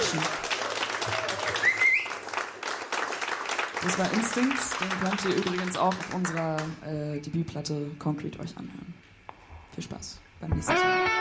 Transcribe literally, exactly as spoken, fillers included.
klatschen. Das war Instincts, den könnt ihr übrigens auch auf unserer äh, Debütplatte Concrete euch anhören. Viel Spaß beim nächsten Mal.